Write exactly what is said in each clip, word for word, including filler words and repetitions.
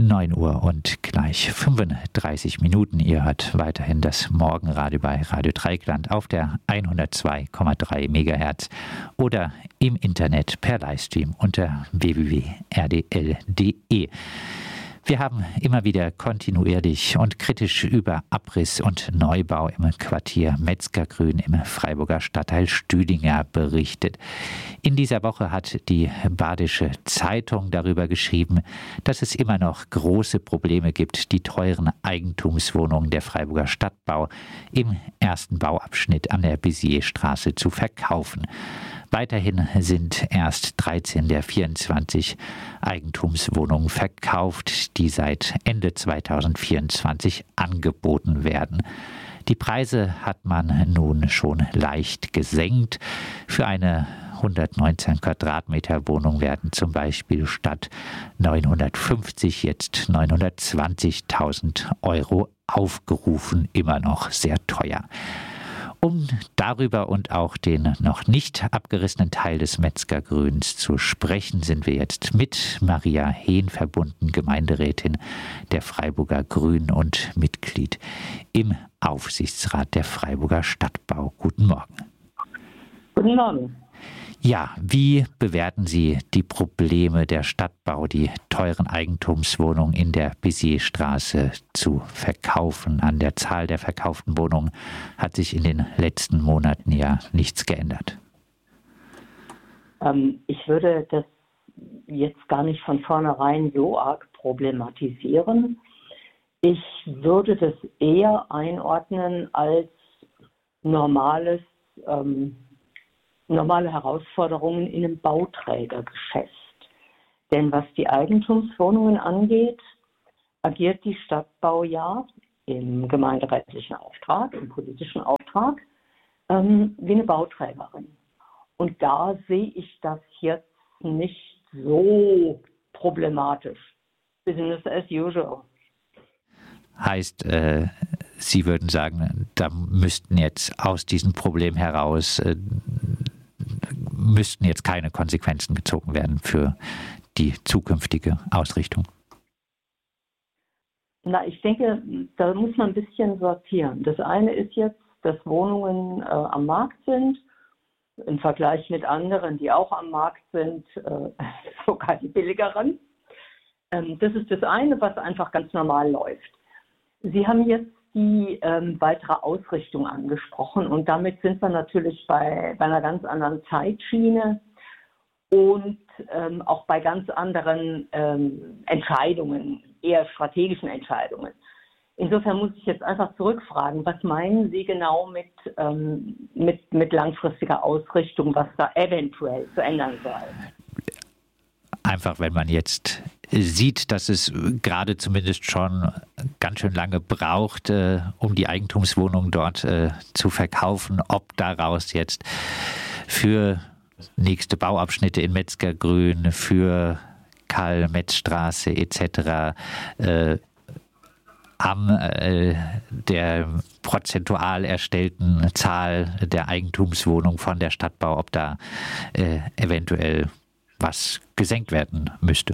neun Uhr und gleich fünfunddreißig Minuten. Ihr hört weiterhin das Morgenradio bei Radio Dreieckland auf der hundertzwei Komma drei Megahertz oder im Internet per Livestream unter w w w punkt r d l punkt d e. Wir haben immer wieder kontinuierlich und kritisch über Abriss und Neubau im Quartier Metzgergrün im Freiburger Stadtteil Stüdinger berichtet. In dieser Woche hat die Badische Zeitung darüber geschrieben, dass es immer noch große Probleme gibt, die teuren Eigentumswohnungen der Freiburger Stadtbau im ersten Bauabschnitt an der Bézierstraße zu verkaufen. Weiterhin sind erst dreizehn der vierundzwanzig Eigentumswohnungen verkauft, die seit Ende zweitausendvierundzwanzig angeboten werden. Die Preise hat man nun schon leicht gesenkt. Für eine hundertneunzehn Quadratmeter Wohnung werden zum Beispiel statt neunhundertfünfzig jetzt neunhundertzwanzigtausend Euro aufgerufen. Immer noch sehr teuer. Um darüber und auch den noch nicht abgerissenen Teil des Metzgergrüns zu sprechen, sind wir jetzt mit Maria Hehn verbunden, Gemeinderätin der Freiburger Grünen und Mitglied im Aufsichtsrat der Freiburger Stadtbau. Guten Morgen. Guten Morgen. Ja, wie bewerten Sie die Probleme der Stadtbau, die teuren Eigentumswohnungen in der Bézierstraße zu verkaufen? An der Zahl der verkauften Wohnungen hat sich in den letzten Monaten ja nichts geändert. Ähm, ich würde das jetzt gar nicht von vornherein so arg problematisieren. Ich würde das eher einordnen als normales ähm, normale Herausforderungen in einem Bauträgergeschäft. Denn was die Eigentumswohnungen angeht, agiert die Stadtbau ja im gemeinderätlichen Auftrag, im politischen Auftrag, ähm, wie eine Bauträgerin. Und da sehe ich das jetzt nicht so problematisch. Business as usual. Heißt, äh, Sie würden sagen, da müssten jetzt aus diesem Problem heraus äh, müssten jetzt keine Konsequenzen gezogen werden für die zukünftige Ausrichtung? Na, ich denke, da muss man ein bisschen sortieren. Das eine ist jetzt, dass Wohnungen äh, am Markt sind, im Vergleich mit anderen, die auch am Markt sind, äh, sogar die billigeren. Ähm, das ist das eine, was einfach ganz normal läuft. Sie haben jetzt die ähm, weitere Ausrichtung angesprochen und damit sind wir natürlich bei, bei einer ganz anderen Zeitschiene und ähm, auch bei ganz anderen ähm, Entscheidungen, eher strategischen Entscheidungen. Insofern muss ich jetzt einfach zurückfragen, was meinen Sie genau mit, ähm, mit, mit langfristiger Ausrichtung, was da eventuell zu ändern soll? Einfach, wenn man jetzt sieht, dass es gerade zumindest schon ganz schön lange braucht, äh, um die Eigentumswohnung dort äh, zu verkaufen, ob daraus jetzt für nächste Bauabschnitte in Metzgergrün, für Karl-Metz-Straße et cetera äh, am äh, der prozentual erstellten Zahl der Eigentumswohnung von der Stadtbau, ob da äh, eventuell was gesenkt werden müsste.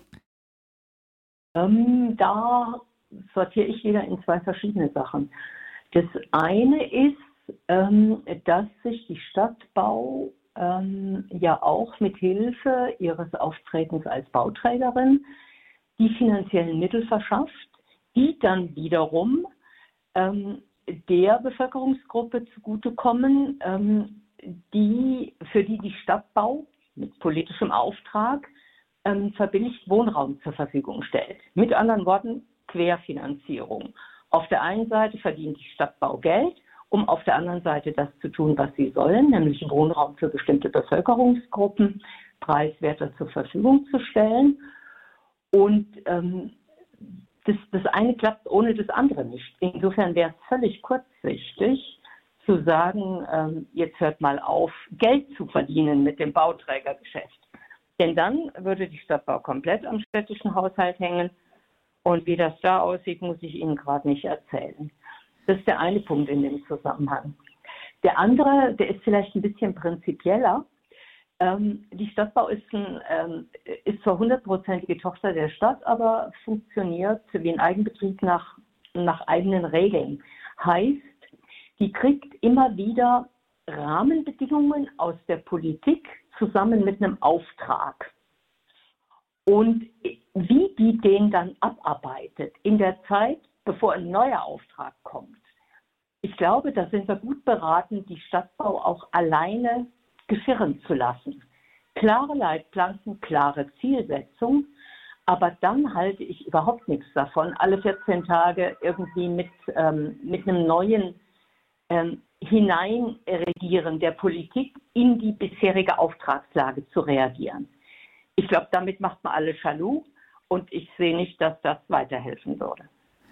Ähm, da sortiere ich wieder in zwei verschiedene Sachen. Das eine ist, ähm, dass sich die Stadtbau ähm, ja auch mit Hilfe ihres Auftretens als Bauträgerin die finanziellen Mittel verschafft, die dann wiederum ähm, der Bevölkerungsgruppe zugutekommen, ähm, die, für die die Stadtbau mit politischem Auftrag ähm, verbilligt Wohnraum zur Verfügung stellt. Mit anderen Worten, Querfinanzierung. Auf der einen Seite verdient die Stadtbau Geld, um auf der anderen Seite das zu tun, was sie sollen, nämlich Wohnraum für bestimmte Bevölkerungsgruppen preiswerter zur Verfügung zu stellen. Und ähm, das, das eine klappt ohne das andere nicht. Insofern wäre es völlig kurzsichtig, zu sagen, ähm, jetzt hört mal auf, Geld zu verdienen mit dem Bauträgergeschäft. Denn dann würde die Stadtbau komplett am städtischen Haushalt hängen. Und wie das da aussieht, muss ich Ihnen gerade nicht erzählen. Das ist der eine Punkt in dem Zusammenhang. Der andere, der ist vielleicht ein bisschen prinzipieller. Ähm, die Stadtbau ist, ein, ähm, ist zwar hundertprozentige Tochter der Stadt, aber funktioniert wie ein Eigenbetrieb nach, nach eigenen Regeln. Heißt, die kriegt immer wieder Rahmenbedingungen aus der Politik zusammen mit einem Auftrag. Und wie die den dann abarbeitet in der Zeit, bevor ein neuer Auftrag kommt, ich glaube, da sind wir gut beraten, die Stadtbau auch alleine geschirren zu lassen. Klare Leitplanken, klare Zielsetzung, aber dann halte ich überhaupt nichts davon, alle vierzehn Tage irgendwie mit, ähm, mit einem neuen ähm, Hineinregieren der Politik in die bisherige Auftragslage zu reagieren. Ich glaube, damit macht man alle jaloux und ich sehe nicht, dass das weiterhelfen würde.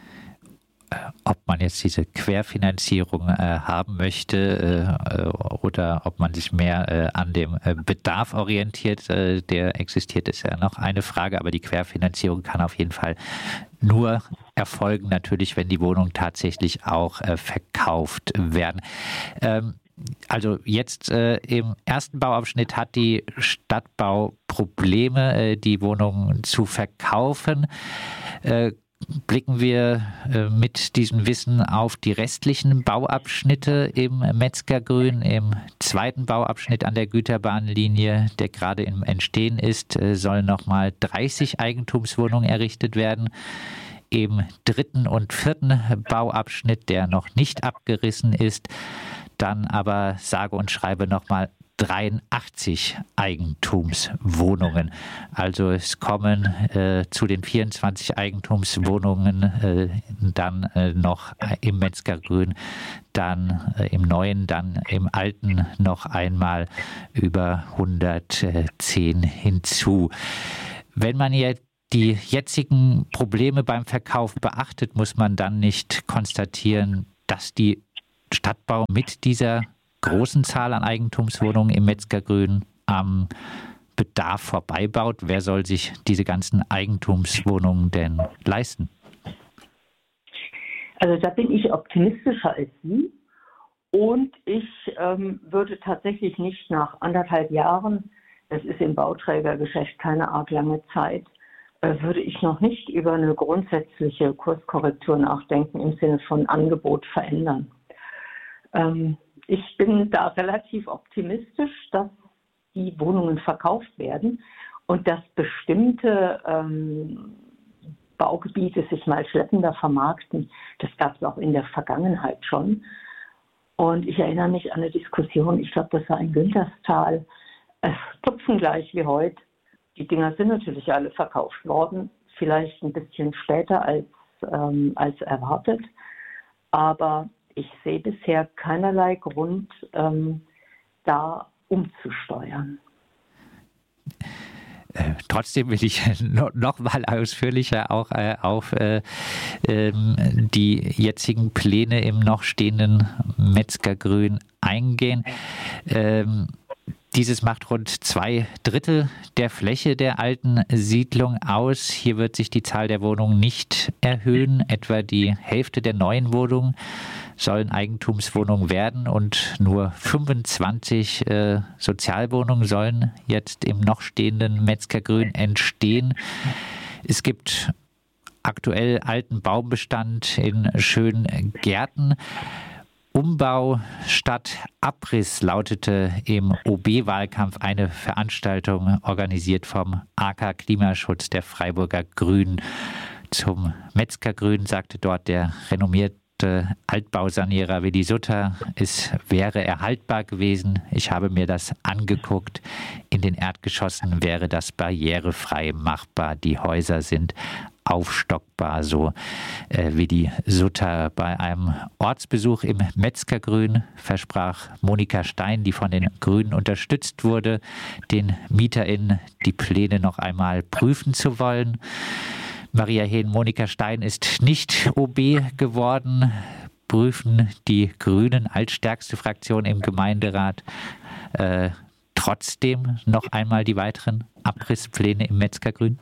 Ob man jetzt diese Querfinanzierung äh, haben möchte äh, oder ob man sich mehr äh, an dem äh, Bedarf orientiert, äh, der existiert, ist ja noch eine Frage. Aber die Querfinanzierung kann auf jeden Fall nur erfolgen, natürlich, wenn die Wohnungen tatsächlich auch äh, verkauft werden. Ähm, Also jetzt äh, im ersten Bauabschnitt hat die Stadtbau Probleme, äh, die Wohnungen zu verkaufen. Äh, blicken wir äh, mit diesem Wissen auf die restlichen Bauabschnitte im Metzgergrün, im zweiten Bauabschnitt an der Güterbahnlinie, der gerade im Entstehen ist, äh, sollen nochmal dreißig Eigentumswohnungen errichtet werden. Im dritten und vierten Bauabschnitt, der noch nicht abgerissen ist, dann aber sage und schreibe nochmal dreiundachtzig Eigentumswohnungen. Also es kommen äh, zu den vierundzwanzig Eigentumswohnungen äh, dann äh, noch im Metzgergrün, dann äh, im neuen, dann im alten noch einmal über hundertzehn hinzu. Wenn man jetzt die jetzigen Probleme beim Verkauf beachtet, muss man dann nicht konstatieren, dass die Stadtbau mit dieser großen Zahl an Eigentumswohnungen im Metzgergrün am Bedarf vorbeibaut. Wer soll sich diese ganzen Eigentumswohnungen denn leisten? Also da bin ich optimistischer als Sie und ich ähm, würde tatsächlich nicht nach anderthalb Jahren, das ist im Bauträgergeschäft keine arg lange Zeit, äh, würde ich noch nicht über eine grundsätzliche Kurskorrektur nachdenken im Sinne von Angebot verändern. Ähm, ich bin da relativ optimistisch, dass die Wohnungen verkauft werden und dass bestimmte ähm, Baugebiete sich mal schleppender vermarkten. Das gab es auch in der Vergangenheit schon. Und ich erinnere mich an eine Diskussion, ich glaube, das war in Günterstal, äh, tupfengleich wie heute. Die Dinger sind natürlich alle verkauft worden, vielleicht ein bisschen später als, ähm, als erwartet, aber ich sehe bisher keinerlei Grund, ähm, da umzusteuern. Äh, trotzdem will ich no, noch mal ausführlicher auch äh, auf äh, ähm, die jetzigen Pläne im noch stehenden Metzgergrün eingehen. Ähm, Dieses macht rund zwei Drittel der Fläche der alten Siedlung aus. Hier wird sich die Zahl der Wohnungen nicht erhöhen. Etwa die Hälfte der neuen Wohnungen sollen Eigentumswohnungen werden und nur fünfundzwanzig äh, Sozialwohnungen sollen jetzt im noch stehenden Metzgergrün entstehen. Es gibt aktuell alten Baumbestand in schönen Gärten. Umbau statt Abriss lautete im O B-Wahlkampf eine Veranstaltung, organisiert vom A K Klimaschutz der Freiburger Grünen. Zum Metzgergrün sagte dort der renommierte Altbausanierer Willi Sutter, es wäre erhaltbar gewesen. Ich habe mir das angeguckt. In den Erdgeschossen wäre das barrierefrei machbar. Die Häuser sind aufstockbar, so äh, wie die Sutter. Bei einem Ortsbesuch im Metzgergrün versprach Monika Stein, die von den Grünen unterstützt wurde, den MieterInnen die Pläne noch einmal prüfen zu wollen. Maria Hehn, Monika Stein ist nicht O B geworden. Prüfen die Grünen als stärkste Fraktion im Gemeinderat äh, trotzdem noch einmal die weiteren Abrisspläne im Metzgergrün?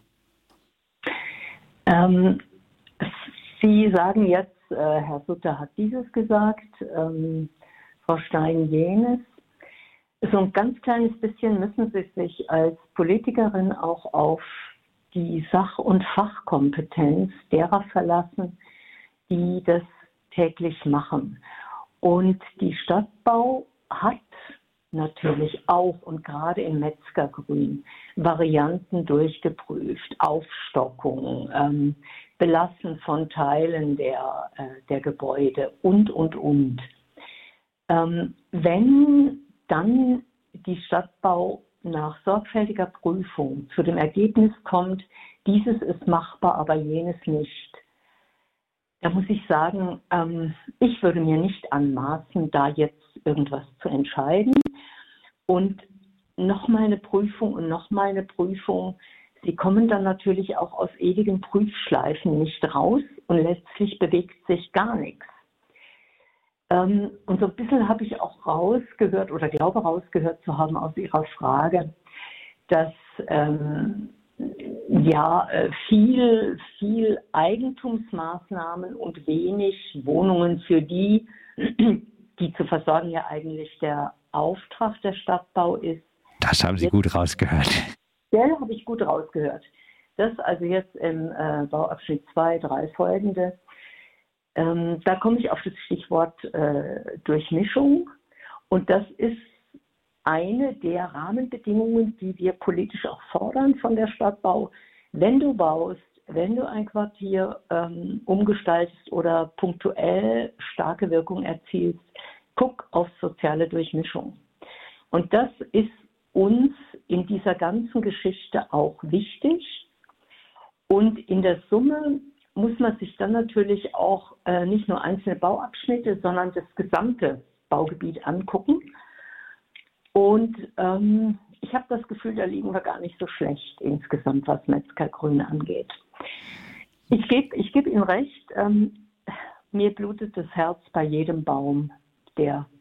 Ähm, Sie sagen jetzt, äh, Herr Sutter hat dieses gesagt, ähm, Frau Stein jenes. So ein ganz kleines bisschen müssen Sie sich als Politikerin auch auf die Sach- und Fachkompetenz derer verlassen, die das täglich machen. Und die Stadtbau hat natürlich auch und gerade im Metzgergrün Varianten durchgeprüft, Aufstockung, ähm, Belassen von Teilen der, äh, der Gebäude und, und, und. Ähm, wenn dann die Stadtbau nach sorgfältiger Prüfung zu dem Ergebnis kommt, dieses ist machbar, aber jenes nicht, da muss ich sagen, ähm, ich würde mir nicht anmaßen, da jetzt irgendwas zu entscheiden. Und nochmal eine Prüfung und nochmal eine Prüfung. Sie kommen dann natürlich auch aus ewigen Prüfschleifen nicht raus und letztlich bewegt sich gar nichts. Ähm, und so ein bisschen habe ich auch rausgehört oder glaube rausgehört zu haben aus Ihrer Frage, dass ähm, ja äh, viel, viel Eigentumsmaßnahmen und wenig Wohnungen für die, die zu versorgen ja eigentlich der Auftrag der Stadtbau ist. Das haben Sie Jetzt, gut rausgehört. Ja, habe ich gut rausgehört. Das also jetzt im äh, Bauabschnitt zwei, drei folgende. Ähm, da komme ich auf das Stichwort äh, Durchmischung. Und das ist eine der Rahmenbedingungen, die wir politisch auch fordern von der Stadtbau. Wenn du baust, wenn du ein Quartier ähm, umgestaltest oder punktuell starke Wirkung erzielst, guck auf soziale Durchmischung. Und das ist uns in dieser ganzen Geschichte auch wichtig. Und in der Summe muss man sich dann natürlich auch äh, nicht nur einzelne Bauabschnitte, sondern das gesamte Baugebiet angucken. Und ähm, ich habe das Gefühl, da liegen wir gar nicht so schlecht insgesamt, was Metzgergrün angeht. Ich gebe ich geb Ihnen recht, ähm, mir blutet das Herz bei jedem Baum, der